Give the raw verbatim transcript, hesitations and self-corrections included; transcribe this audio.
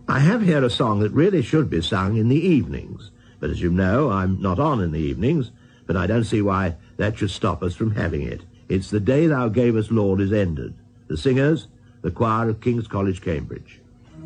I have here a song that really should be sung in the evenings, but as you know, I'm not on in the evenings, but I don't see why that should stop us from having it. It's The Day Thou Gavest, Lord, is Ended. The singers, the choir of King's College, Cambridge.